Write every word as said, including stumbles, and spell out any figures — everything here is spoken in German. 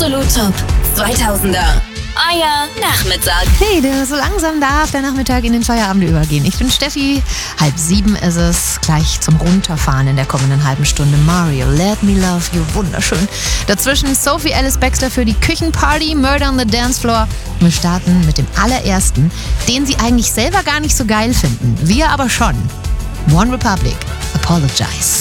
Absolut Top zweitausender. Euer Nachmittag. Hey, der- so langsam darf der Nachmittag in den Feierabend übergehen. Ich bin Steffi, halb sieben ist es, gleich zum Runterfahren in der kommenden halben Stunde. Mario, Let Me Love You, wunderschön. Dazwischen Sophie Ellis Bextor für die Küchenparty, Murder on the Dance Floor. Wir starten mit dem allerersten, den sie eigentlich selber gar nicht so geil finden. Wir aber schon. One Republic, Apologize.